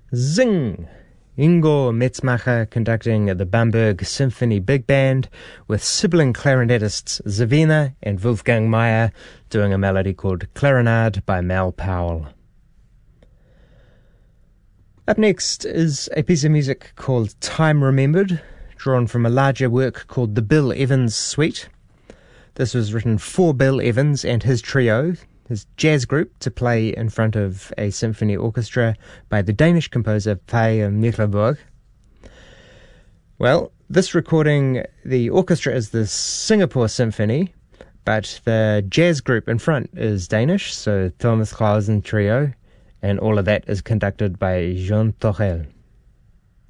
Zing! Ingo Metzmacher conducting the Bamberg Symphony Big Band with sibling clarinetists Zavina and Wolfgang Mayer doing a melody called Clarinade by Mal Powell. Up next is a piece of music called Time Remembered, drawn from a larger work called the Bill Evans Suite. This was written for Bill Evans and his trio, his jazz group, to play in front of a symphony orchestra by the Danish composer Pye Mecklenburg. Well, this recording, the orchestra is the Singapore Symphony, but the jazz group in front is Danish, so Thomas Clausen Trio, and all of that is conducted by Jean Torel.